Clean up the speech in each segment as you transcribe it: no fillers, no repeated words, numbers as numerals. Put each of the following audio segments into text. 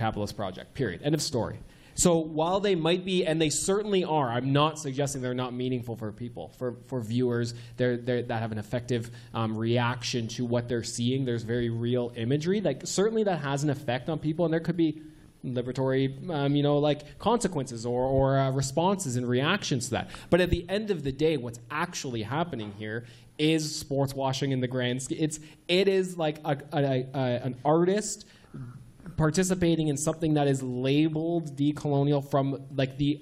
capitalist project, period. End of story. So while they might be, and they certainly are, I'm not suggesting they're not meaningful for people, for viewers that have an effective reaction to what they're seeing. There's very real imagery. Like, certainly that has an effect on people, and there could be liberatory, like consequences or responses and reactions to that. But at the end of the day, what's actually happening here is sports washing in the grand scheme. It is like an artist participating in something that is labeled decolonial from like the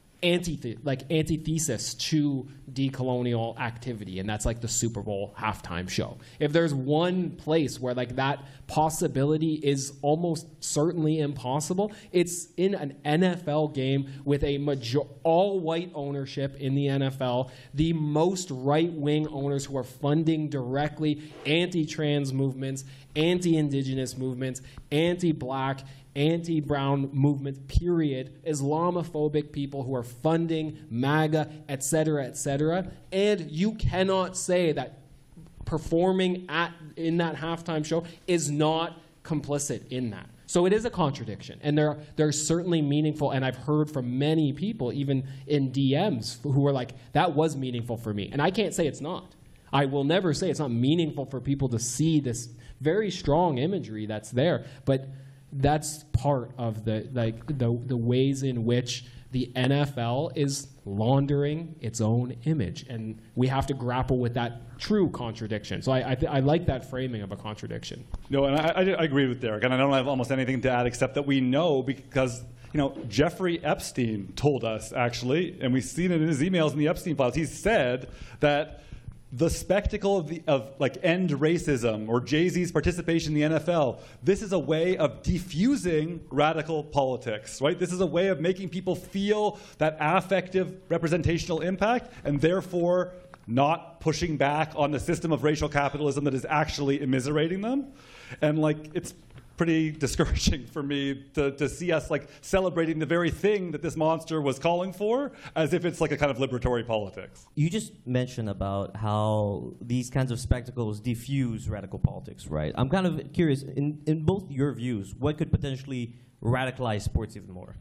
antithesis to decolonial activity, and that's like the Super Bowl halftime show. If there's one place where like that possibility is almost certainly impossible, it's in an NFL game with a all-white ownership in the NFL, the most right-wing owners who are funding directly anti-trans movements, anti-indigenous movements, anti-black, anti-brown movements, period, Islamophobic people who are funding MAGA, et cetera, et cetera. And you cannot say that performing in that halftime show is not complicit in that. So it is a contradiction, and they're certainly meaningful, and I've heard from many people, even in DMs, who are like, that was meaningful for me. And I can't say it's not. I will never say it's not meaningful for people to see this very strong imagery that's there, but that's part of the ways in which the NFL is laundering its own image, and we have to grapple with that true contradiction. So I like that framing of a contradiction. No, and I agree with Derek, and I don't have almost anything to add except that we know because Jeffrey Epstein told us, actually, and we've seen it in his emails in the Epstein files. He said that the spectacle of like end racism or Jay-Z's participation in the NFL, this is a way of diffusing radical politics, right? This is a way of making people feel that affective representational impact and therefore not pushing back on the system of racial capitalism that is actually immiserating them. And like, it's pretty discouraging for me to see us like celebrating the very thing that this monster was calling for as if it's like a kind of liberatory politics. You just mentioned about how these kinds of spectacles diffuse radical politics, right? I'm kind of curious, in both your views, what could potentially radicalize sports even more?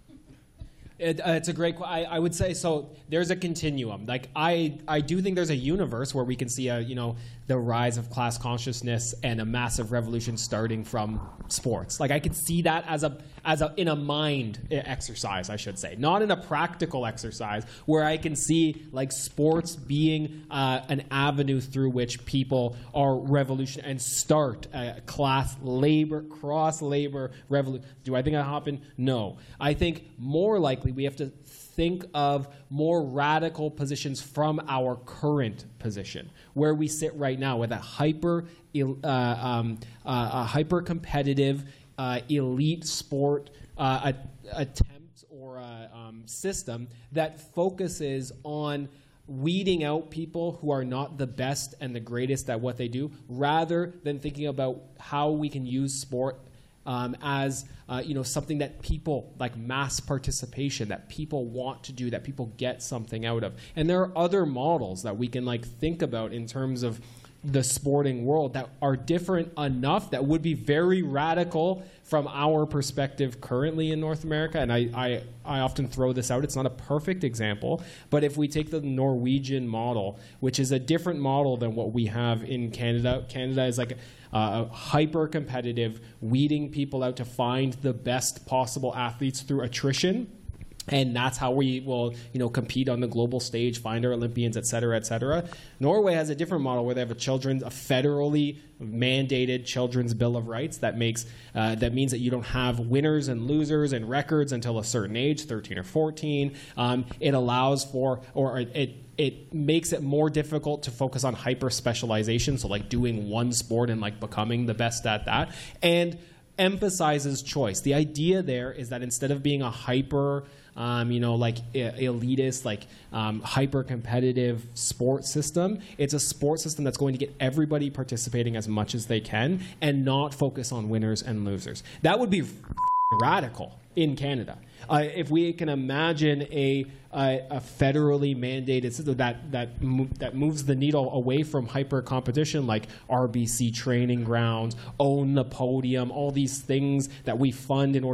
It's a great question. I would say, so there's a continuum. Like I do think there's a universe where we can see the rise of class consciousness and a massive revolution starting from sports. Like I could see that as in a mind exercise, I should say, not in a practical exercise, where I can see like sports being an avenue through which people are revolution and start a class labor, cross labor revolution. Do I think that'll happen? No. I think more likely we have to think of more radical positions from our current position, where we sit right now with a hyper competitive elite sport attempt or system that focuses on weeding out people who are not the best and the greatest at what they do, rather than thinking about how we can use sport as something that people, like mass participation, that people want to do, that people get something out of. And there are other models that we can like think about in terms of the sporting world that are different enough that would be very radical from our perspective currently in North America. And I often throw this out. It's not a perfect example, but if we take the Norwegian model, which is a different model than what we have in Canada. Canada is like hyper-competitive, weeding people out to find the best possible athletes through attrition. And that's how we will, compete on the global stage, find our Olympians, et cetera, et cetera. Norway has a different model where they have a federally mandated children's bill of rights that means that you don't have winners and losers and records until a certain age, 13 or 14. It allows for, or it makes it more difficult to focus on hyper specialization, so like doing one sport and like becoming the best at that, and emphasizes choice. The idea there is that instead of being a hyper elitist, hyper-competitive sports system, it's a sports system that's going to get everybody participating as much as they can and not focus on winners and losers. That would be radical in Canada. If we can imagine a federally mandated system that moves the needle away from hyper competition, like RBC training grounds, own the podium, all these things that we fund in order